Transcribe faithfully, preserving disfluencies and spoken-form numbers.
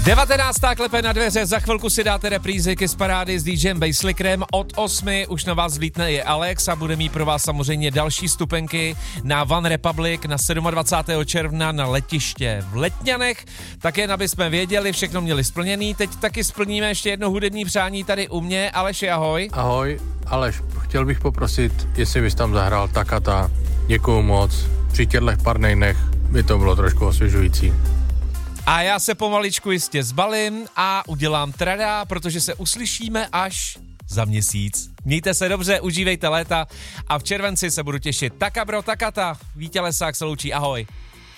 devatenáctá klepe na dveře, za chvilku si dáte reprízy Kiss Parády s DJem Basslickerem. Od osmi už na vás vlítne i Alex a bude mít pro vás samozřejmě další stupenky na One Republic na dvacátého sedmého června na letiště v Letňanech. Tak jen aby jsme věděli, všechno měli splněný. Teď taky splníme ještě jedno hudební přání tady u mě. Aleši, ahoj. Ahoj, Aleš, chtěl bych poprosit, jestli bys tam zahrál Takata. Děkuju moc. Při těchto pár dnech by to bylo trošku osvěžující. A já se pomaličku jistě zbalím a udělám trada, protože se uslyšíme až za měsíc. Mějte se dobře, užívejte léta a v červenci se budu těšit. Taka bro, takata. Vítě Lesák se loučí, ahoj.